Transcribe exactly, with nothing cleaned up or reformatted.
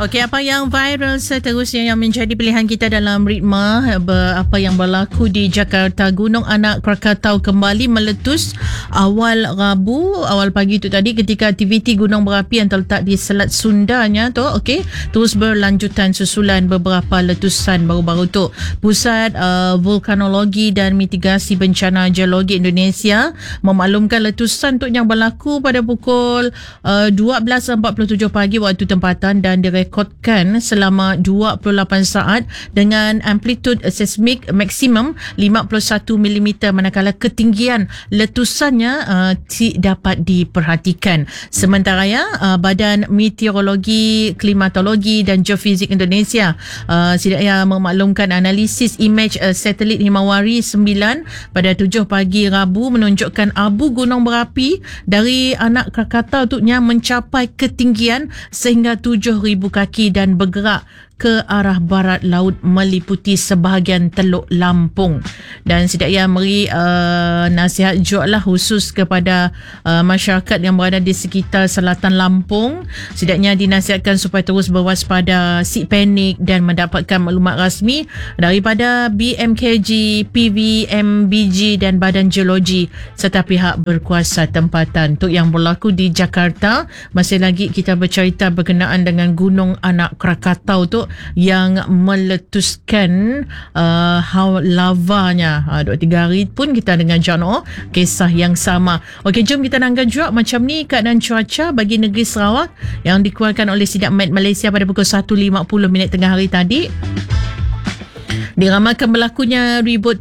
Okey, apa yang viral seterusnya yang menjadi pilihan kita dalam ritma apa yang berlaku di Jakarta. Gunung Anak Krakatau kembali meletus awal Rabu, awal pagi itu tadi ketika aktiviti gunung berapi yang terletak di Selat Sundanya tu, okey, terus berlanjutan susulan beberapa letusan baru-baru tu. Pusat uh, Vulkanologi dan Mitigasi Bencana Geologi Indonesia memaklumkan letusan tu yang berlaku pada pukul uh, dua belas empat puluh tujuh pagi waktu tempatan dan direkodkan selama dua puluh lapan saat dengan amplitude seismik maksimum lima puluh satu milimeter, manakala ketinggian letusannya uh, tidak dapat diperhatikan. Sementara ya, uh, Badan Meteorologi, Klimatologi dan Geofizik Indonesia uh, sedaya memaklumkan analisis imej uh, satelit Himawari sembilan pada tujuh pagi Rabu menunjukkan abu gunung berapi dari Anak Krakatau tu nya mencapai ketinggian sehingga tujuh ribu kaki dan bergerak ke arah barat laut meliputi sebahagian Teluk Lampung. Dan sedaya memberi uh, nasihat juga khusus kepada uh, masyarakat yang berada di sekitar selatan Lampung. Sedaknya dinasihatkan supaya terus berwaspada, seek panik dan mendapatkan maklumat rasmi daripada B M K G, P V M B G dan Badan Geologi serta pihak berkuasa tempatan. Untuk yang berlaku di Jakarta, masih lagi kita bercerita berkenaan dengan Gunung Anak Krakatau tu yang meletuskan uh, hawa lavanya. Uh, dua tiga hari pun kita dengar Jano kisah yang sama. Okey, jom kita nangkan juga macam ni keadaan cuaca bagi negeri Sarawak yang dikeluarkan oleh Sidak Met Malaysia pada pukul satu lima puluh minit tengah hari tadi. Diramalkan berlakunya ribut